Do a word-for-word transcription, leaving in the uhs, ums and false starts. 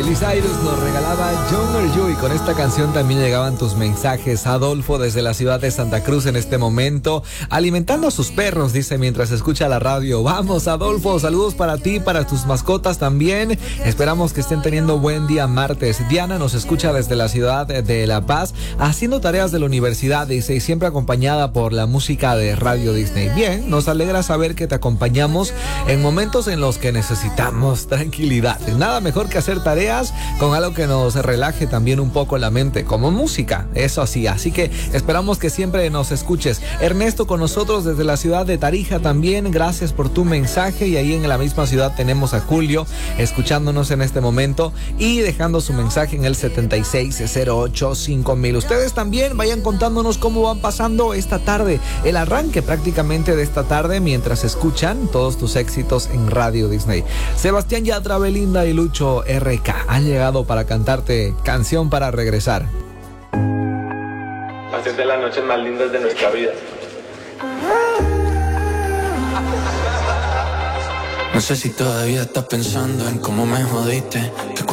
Miley Cyrus nos regalaba Younger You, y con esta canción también llegaban tus mensajes. Adolfo desde la ciudad de Santa Cruz en este momento, alimentando a sus perros, dice, mientras escucha la radio. Vamos, Adolfo, saludos para ti, para tus mascotas también. Esperamos que estén teniendo buen día martes. Diana nos escucha desde la ciudad de La Paz, haciendo tareas de la universidad, dice, y siempre acompañada por la música de Radio Disney. Bien, nos alegra saber que te acompañamos en momentos en los que necesitamos tranquilidad. Nada mejor que hacer tareas con algo que nos relaje también un poco la mente, como música, eso así. Así que esperamos que siempre nos escuches. Ernesto con nosotros desde la ciudad de Tarija también, gracias por tu mensaje. Y ahí en la misma ciudad tenemos a Julio escuchándonos en este momento y dejando su mensaje en el setenta y seis cero ocho cinco mil. Ustedes también vayan contándonos cómo van pasando esta tarde, el arranque prácticamente de esta tarde, mientras escuchan todos tus éxitos en Radio Disney. Sebastián Yatra, Belinda y Lucho R K han llegado para cantarte Canción para Regresar. Va a ser de las noches más lindas de nuestra vida. No sé si todavía estás pensando en cómo me jodiste, que